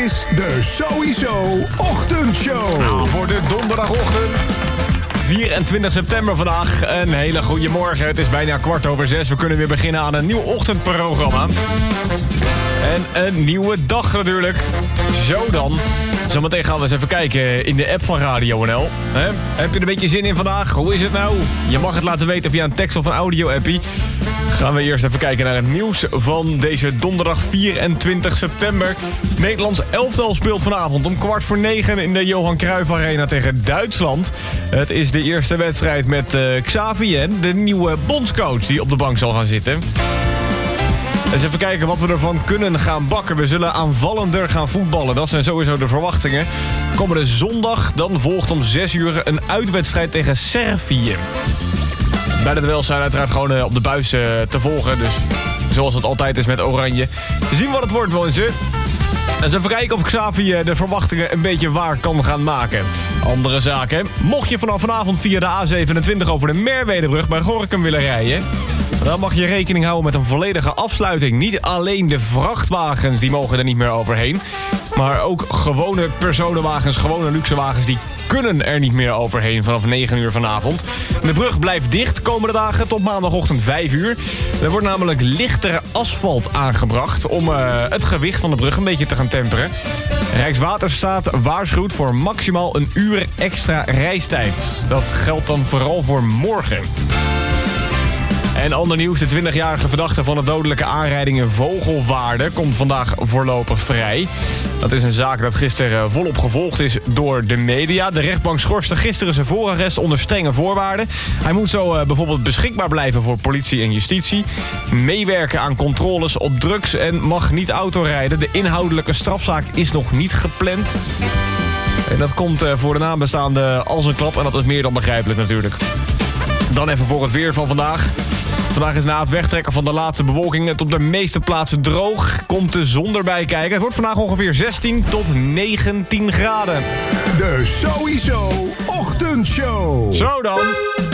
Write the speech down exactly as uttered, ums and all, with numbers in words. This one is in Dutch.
is de Sowieso Ochtendshow. Nou, voor de donderdagochtend. vierentwintig september vandaag. Een hele goede morgen. Het is bijna kwart over zes. We kunnen weer beginnen aan een nieuw ochtendprogramma. En een nieuwe dag natuurlijk. Zo dan. Zometeen gaan we eens even kijken in de app van Radio N L. He? Heb je er een beetje zin in vandaag? Hoe is het nou? Je mag het laten weten via een tekst of een audio-appie. Gaan we eerst even kijken naar het nieuws van deze donderdag vierentwintig september. Nederlands elftal speelt vanavond om kwart voor negen in de Johan Cruijff Arena tegen Duitsland. Het is de eerste wedstrijd met uh, Xavi, de nieuwe bondscoach die op de bank zal gaan zitten. Eens even kijken wat we ervan kunnen gaan bakken. We zullen aanvallender gaan voetballen. Dat zijn sowieso de verwachtingen. Komende zondag dan volgt om zes uur een uitwedstrijd tegen Servië. Beide duels zijn uiteraard gewoon op de buis te volgen. Dus zoals het altijd is met Oranje. Zien wat het wordt, mensen. Eens even kijken of Xavi de verwachtingen een beetje waar kan gaan maken. Andere zaken. Mocht je vanaf vanavond via de A zevenentwintig over de Merwedebrug bij Gorinchem willen rijden, dan mag je rekening houden met een volledige afsluiting. Niet alleen de vrachtwagens die mogen er niet meer overheen, maar ook gewone personenwagens, gewone luxewagens, die kunnen er niet meer overheen vanaf negen uur vanavond. De brug blijft dicht komende dagen tot maandagochtend vijf uur. Er wordt namelijk lichtere asfalt aangebracht om uh, het gewicht van de brug een beetje te gaan temperen. Rijkswaterstaat waarschuwt voor maximaal een uur extra reistijd. Dat geldt dan vooral voor morgen. En ander nieuws, de twintigjarige verdachte van de dodelijke aanrijding in Vogelwaarde komt vandaag voorlopig vrij. Dat is een zaak dat gisteren volop gevolgd is door de media. De rechtbank schorste gisteren zijn voorarrest onder strenge voorwaarden. Hij moet zo uh, bijvoorbeeld beschikbaar blijven voor politie en justitie, meewerken aan controles op drugs en mag niet autorijden. De inhoudelijke strafzaak is nog niet gepland. En dat komt uh, voor de nabestaanden als een klap en dat is meer dan begrijpelijk natuurlijk. Dan even voor het weer van vandaag. Vandaag is na het wegtrekken van de laatste bewolking het op de meeste plaatsen droog. Komt de zon erbij kijken. Het wordt vandaag ongeveer zestien tot negentien graden. De Sowieso Ochtendshow. Zo dan.